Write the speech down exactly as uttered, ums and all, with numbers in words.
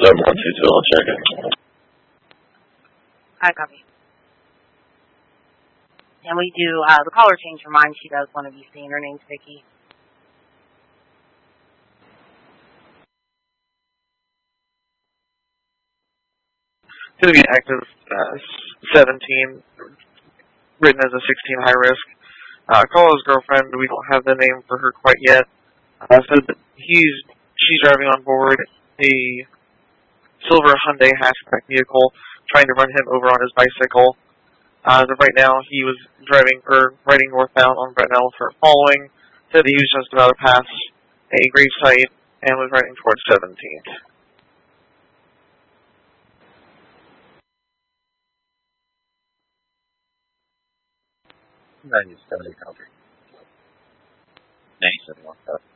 seven one two two, I'll check it. I copy. And we do, uh, the caller change her mind. She does want to be seen. Her name's Vicky. Going to be active uh, seventeen, written as a sixteen high risk. Uh, call his girlfriend. We don't have the name for her quite yet. Uh, said that he's she's driving on board a silver Hyundai hatchback vehicle, trying to run him over on his bicycle. Uh, as of right now, he was driving or riding northbound on Bretnell for following. Said he was just about to pass a grave site and was riding towards seventeenth. ninety-seven, copy. ninety-seven, one, copy.